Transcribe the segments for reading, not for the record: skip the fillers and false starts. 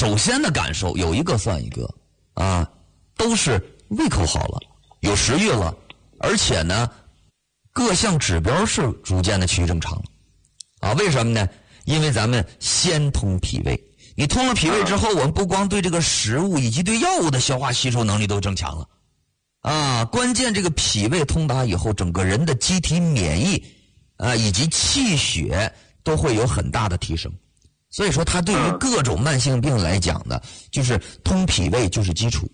首先的感受有一个算一个啊，都是胃口好了，有食欲了，而且呢各项指标是逐渐的趋于正常了啊。为什么呢？因为咱们先通脾胃，你通了脾胃之后，我们不光对这个食物以及对药物的消化吸收能力都增强了啊，关键这个脾胃通达以后，整个人的机体免疫啊以及气血都会有很大的提升。所以说它对于各种慢性病来讲呢，就是通脾胃就是基础。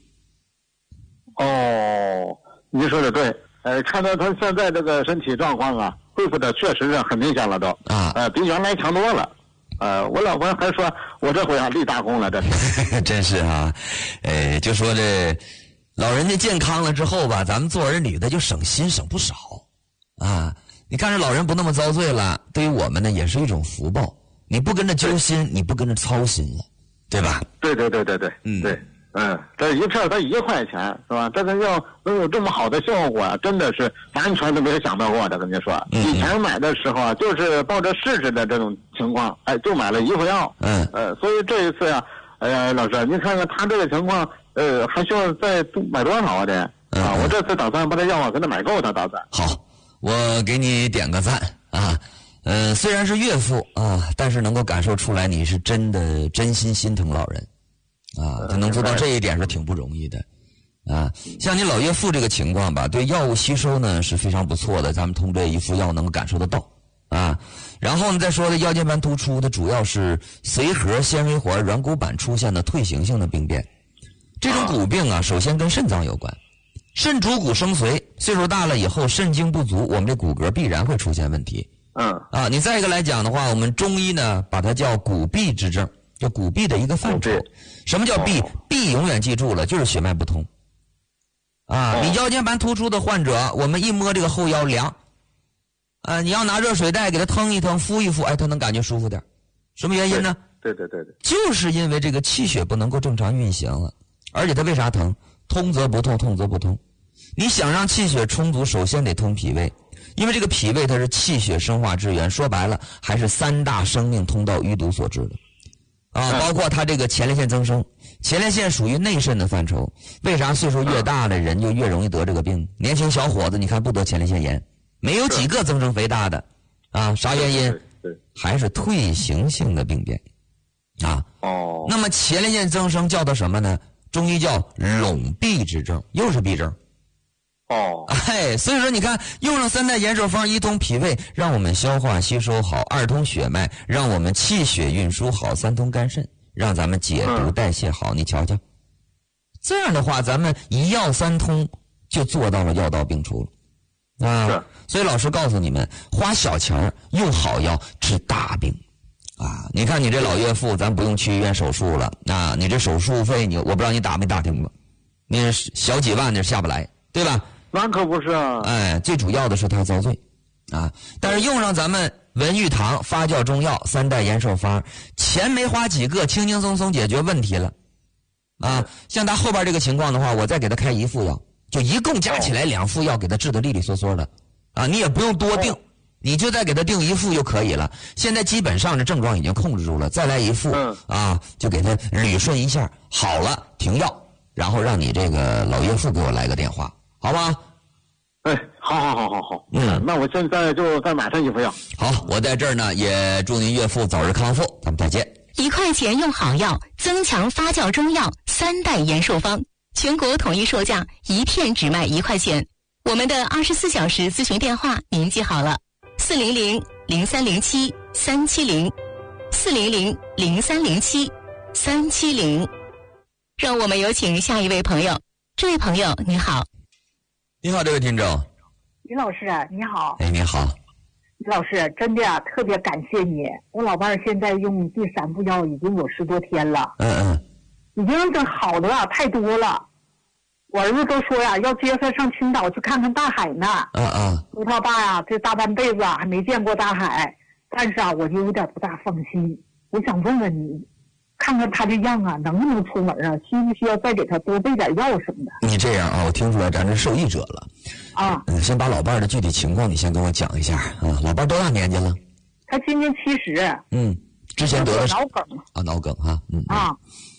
哦，您说的对，看到他现在这个身体状况啊，恢复的确实是很明显了都啊，比原来强多了。我老婆还说我这回啊立大功了，这是真是啊，就说这老人家健康了之后吧，咱们做儿女的就省心省不少啊。你看这老人不那么遭罪了，对于我们呢也是一种福报。你不跟着揪心，你不跟着操心了，对吧？ 对，对，这一片才1块钱是吧？这个要能有这么好的效果啊，真的是完全都没有想到过的。跟你说，以前买的时候啊，就是抱着试试的这种情况，就买了1副药。所以这一次呀，老师，您看看他这个情况，还需要再买多少啊？我这次打算把这药啊给他买够，他打算。 好，我给你点个赞啊。虽然是岳父啊，但是能够感受出来你是真的真心心疼老人啊，他能做到这一点是挺不容易的啊。像你老岳父这个情况吧，对药物吸收呢是非常不错的，咱们通过这一副药能够感受得到啊。然后呢再说的腰间盘突出，它主要是髓核纤维环软骨板出现的退行性的病变。这种骨病啊，首先跟肾脏有关，肾主骨生髓，岁数大了以后肾精不足，我们这骨骼必然会出现问题。你再一个来讲的话，我们中医呢把它叫骨痹之症，叫骨痹的一个范畴。什么叫痹？痹永远记住了，就是血脉不通啊。你腰间盘突出的患者，我们一摸这个后腰凉你要拿热水袋给他腾一腾，敷一敷，他能感觉舒服点。什么原因呢？ 对， 就是因为这个气血不能够正常运行了。而且它为啥疼？通则不痛，痛则不通。你想让气血充足，首先得通脾胃。因为这个脾胃它是气血生化之源，说白了还是3大生命通道淤堵所致的包括它这个前列腺增生，前列腺属于内肾的范畴。为啥岁数越大的人就越容易得这个病？年轻小伙子你看不得前列腺炎，没有几个增生肥大的啥原因？还是退行性的病变那么前列腺增生叫做什么呢？中医叫陇痹之症，又是痹症所以说你看用上3代延寿方，一通脾胃让我们消化吸收好，2通血脉让我们气血运输好，3通肝肾让咱们解毒代谢好。你瞧瞧，这样的话咱们一药3通就做到了药到病除了所以老师告诉你们，花小钱用好药治大病你看你这老岳父咱不用去医院手术了你这手术费我不知道你打没打听过，那小几万那下不来，对吧？ 那可不是最主要的是他遭罪但是用上咱们文玉堂发酵中药3代延寿方，钱没花几个，轻轻松松解决问题了像他后边这个情况的话，我再给他开1副药，就一共加起来2副药，给他治得利利索索的你也不用多定你就再给他定1副就可以了。现在基本上这症状已经控制住了，再来1副就给他捋顺一下，好了停药，然后让你这个老岳父给我来个电话，好吧？ 好。那我现在就再买上1副药。 好，我在这儿呢，也祝您岳父早日康复，咱们再见。 1块钱用好药，增强发酵中药3代延寿方，全国统一售价，1片只卖1块钱。我们的24小时咨询电话您记好了，400-0307-370，400-0307-370。让我们有请下一位朋友。这位朋友你好。 你好，这位听众。 李老师你好。 你好。 李老师，真的特别感谢你。我老伴儿现在用第3副药已经有10多天了。已经这好的太多了。我儿子都说要接他上青岛去看看大海呢。说他爸这大半辈子还没见过大海，但是我就有点不大放心。我想问问你，看看他这样能不能出门需不需要再给他多备点药什么的？ 你这样我听出来咱这受益者了先把老伴儿的具体情况你先跟我讲一下老伴儿多大年纪了？ 他今年70。 之前得了脑梗脑梗